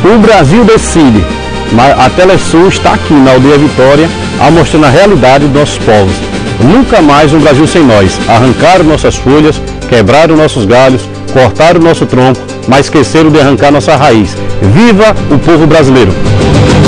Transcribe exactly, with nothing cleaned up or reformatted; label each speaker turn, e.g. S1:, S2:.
S1: O Brasil decide. A Telesul está aqui na Aldeia Vitória, mostrando a realidade dos nossos povos. Nunca mais um Brasil sem nós. Arrancaram nossas folhas, quebraram nossos galhos, cortaram o nosso tronco, mas esqueceram de arrancar nossa raiz. Viva o povo brasileiro!